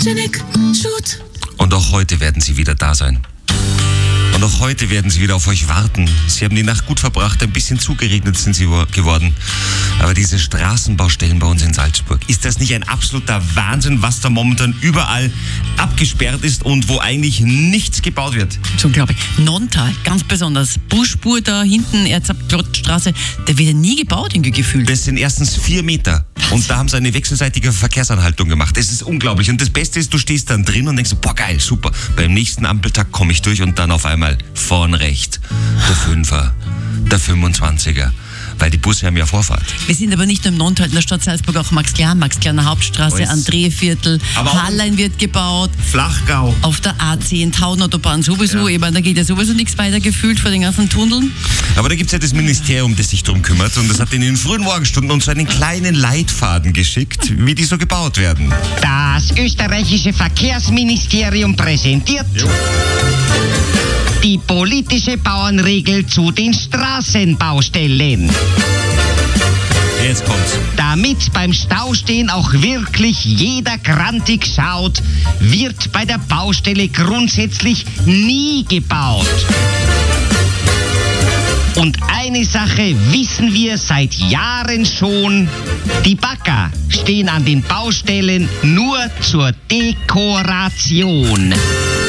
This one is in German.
Schnick, Schut. Und auch heute werden sie wieder da sein. Und auch heute werden sie wieder auf euch warten. Sie haben die Nacht gut verbracht, ein bisschen zugeregnet sind sie geworden. Aber diese Straßenbaustellen bei uns in Salzburg, ist das nicht ein absoluter Wahnsinn, was da momentan überall abgesperrt ist und wo eigentlich nichts gebaut wird? Das ist unglaublich. Nonntal, ganz besonders. Busspur da hinten, Erzabglottstraße, der wird ja nie gebaut, irgendwie gefühlt. Das sind erstens 4 Meter. Und da haben sie eine wechselseitige Verkehrsanhaltung gemacht. Das ist unglaublich. Und das Beste ist, du stehst dann drin und denkst, boah geil, super. Beim nächsten Ampeltag komme ich durch und dann auf einmal vorn rechts der 5er, der 25er. Weil die Busse haben ja Vorfahrt. Wir sind aber nicht nur im Nonntal, in der Stadt Salzburg, auch Max-Kleiner Hauptstraße, Alles. André-Viertel, Hallein wird gebaut. Flachgau. Auf der A10, Taunautobahn sowieso, Ja. Ich meine, da geht ja sowieso nichts weiter gefühlt vor den ganzen Tunneln. Aber da gibt es ja das Ministerium, das sich darum kümmert. Und das hat in den frühen Morgenstunden uns so einen kleinen Leitfaden geschickt, wie die so gebaut werden. Das österreichische Verkehrsministerium präsentiert die politische Bauernregel zu den Straßenbaustellen. Jetzt kommt's. Damit beim Staustehen auch wirklich jeder grantig schaut, wird bei der Baustelle grundsätzlich nie gebaut. Und eine Sache wissen wir seit Jahren schon: Die Bagger stehen an den Baustellen nur zur Dekoration.